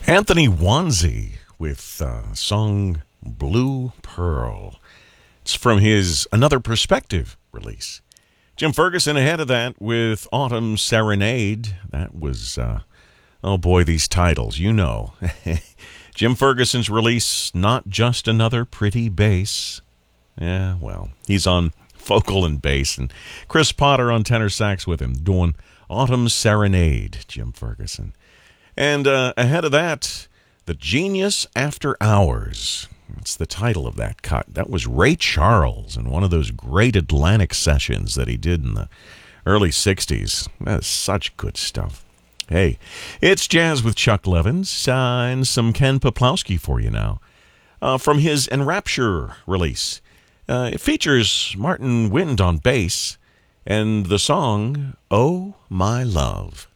Anthony Wanzi with song Blue Pearl. It's from his Another Perspective release. Jim Ferguson ahead of that with Autumn Serenade. That was, oh boy, these titles, you know. Jim Ferguson's release, Not Just Another Pretty Bass. Yeah, well, he's on vocal and bass, and Chris Potter on tenor sax with him, doing Autumn Serenade, Jim Ferguson. And ahead of that, The Genius After Hours. That's the title of that cut. That was Ray Charles in one of those great Atlantic sessions that he did in the early 60s. That's such good stuff. Hey, it's Jazz with Chuck Levins and some Ken Peplowski for you now. From his Enrapture release. It features Martin Wind on bass and the song, Oh My Love.